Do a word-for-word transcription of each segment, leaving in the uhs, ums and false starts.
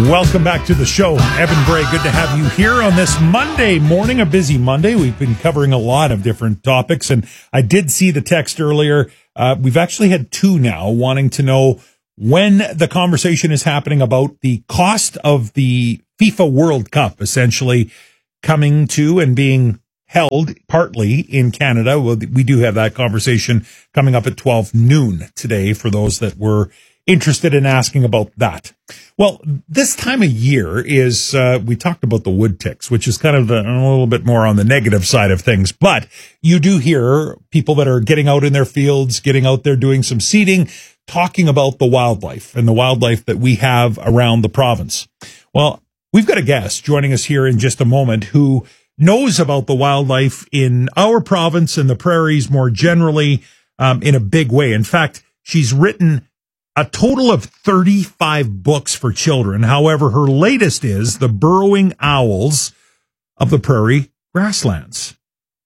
Welcome back to the show. Evan Bray, good to have you here on this Monday morning, a busy Monday. We've been covering a lot of different topics, and I did see the text earlier. Uh, we've actually had two now wanting to know when the conversation is happening about the cost of the FIFA World Cup, essentially coming to and being held partly in Canada. Well, we do have that conversation coming up at twelve noon today for those that were interested in asking about that. Well, this time of year is, uh, we talked about the wood ticks, which is kind of a, a little bit more on the negative side of things, but you do hear people that are getting out in their fields, getting out there doing some seeding, talking about the wildlife and the wildlife that we have around the province. Well, we've got a guest joining us here in just a moment who knows about the wildlife in our province and the prairies more generally, um, in a big way. In fact, she's written a total of thirty-five books for children. However, her latest is The Burrowing Owls of the Prairie Grasslands.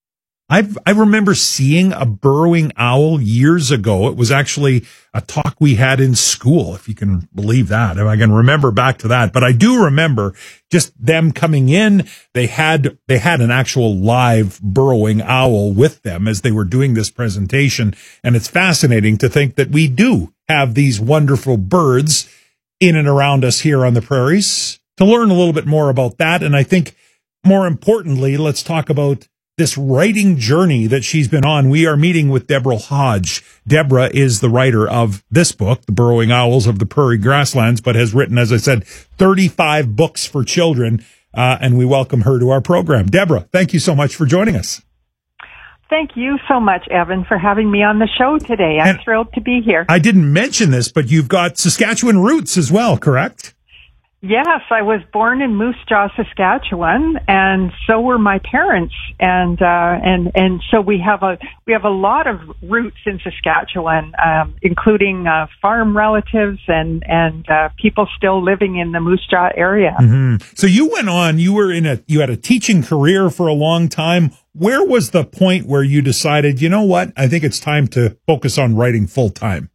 I've, I remember seeing a burrowing owl years ago. It was actually a talk we had in school, if you can believe that. If I can remember back to that. But I do remember just them coming in. They had, they had an actual live burrowing owl with them as they were doing this presentation. And it's fascinating to think that we do have these wonderful birds in and around us here on the prairies. To learn a little bit more about that. And I think more importantly, let's talk about this writing journey that she's been on. We are meeting with Deborah Hodge. Deborah is the writer of this book, The Burrowing Owls of the Prairie Grasslands, but has written, as I said, thirty-five books for children, uh, and we welcome her to our program. Deborah, thank you so much for joining us. Thank you so much, Evan, for having me on the show today. I'm and thrilled to be here. I didn't mention this, but you've got Saskatchewan roots as well, correct? Yes, I was born in Moose Jaw, Saskatchewan, and so were my parents, and uh, and and so we have a we have a lot of roots in Saskatchewan, um, including uh, farm relatives and and uh, people still living in the Moose Jaw area. Mm-hmm. So you went on. You were in a you had a teaching career for a long time. Where was the point where you decided, you know what, I think it's time to focus on writing full time?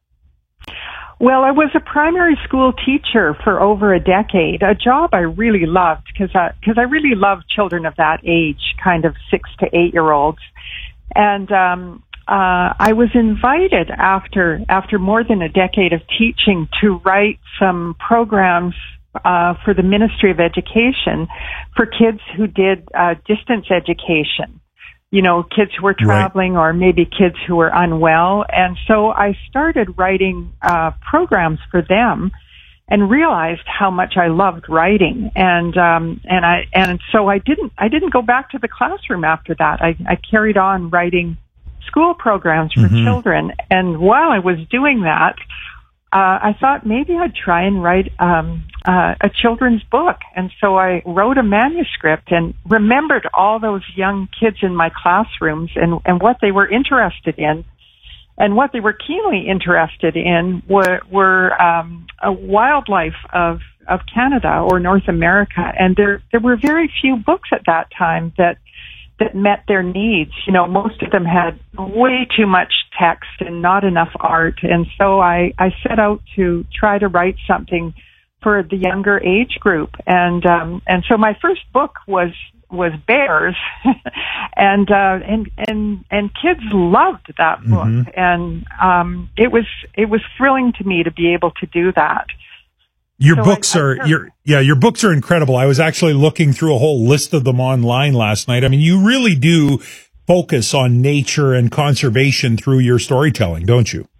Well, I was a primary school teacher for over a decade, a job I really loved because I, cause I really loved children of that age, kind of six to eight year olds. And, um, uh, I was invited after, after more than a decade of teaching to write some programs, uh, for the Ministry of Education for kids who did, uh, distance education. You know, kids who were traveling, right, or maybe kids who were unwell. And so I started writing uh programs for them and realized how much I loved writing. And um and I and so I didn't I didn't go back to the classroom after that. I, I carried on writing school programs for mm-hmm. children. And while I was doing that, Uh, I thought maybe I'd try and write um, uh, a children's book. And so I wrote a manuscript and remembered all those young kids in my classrooms and, and what they were interested in. And what they were keenly interested in were, were um, a wildlife of, of Canada or North America. And there, there were very few books at that time that that met their needs. You know, most of them had way too much text and not enough art. And so I, I set out to try to write something for the younger age group. And, um, and so my first book was, was bears and, uh, and, and, and kids loved that book. Mm-hmm. And, um, it was, it was thrilling to me to be able to do that. Your so books I, I, are, your, yeah, your books are incredible. I was actually looking through a whole list of them online last night. I mean, you really do focus on nature and conservation through your storytelling, don't you?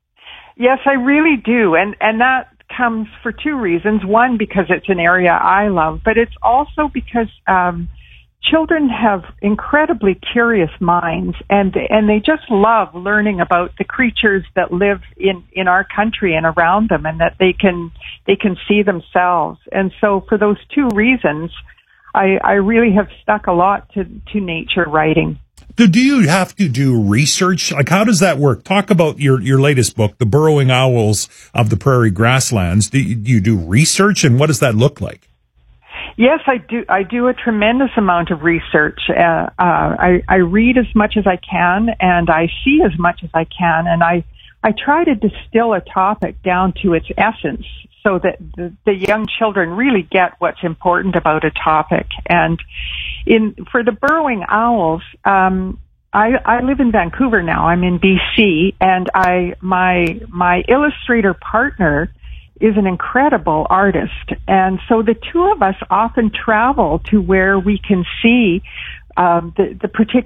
Yes, I really do. And, and that comes for two reasons. One, because it's an area I love, but it's also because, um, children have incredibly curious minds, and and they just love learning about the creatures that live in, in our country and around them, and that they can they can see themselves. And so, for those two reasons, I, I really have stuck a lot to, to nature writing. So, do you have to do research? Like, how does that work? Talk about your your latest book, The Burrowing Owls of the Prairie Grasslands. Do you, do you do research, and what does that look like? Yes, I do. I do a tremendous amount of research. Uh, uh, I, I read as much as I can, and I see as much as I can, and I I try to distill a topic down to its essence so that the, the young children really get what's important about a topic. And in for the burrowing owls, um, I, I live in Vancouver now. I'm in B C, and I my my illustrator partner is an incredible artist, and so the two of us often travel to where we can see um, the, the particular